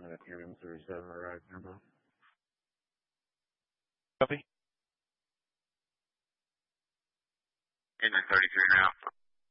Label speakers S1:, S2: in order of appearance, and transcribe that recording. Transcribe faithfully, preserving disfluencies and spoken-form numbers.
S1: uh, Cannon three seven right number.
S2: Copy.
S3: Engine thirty-three now.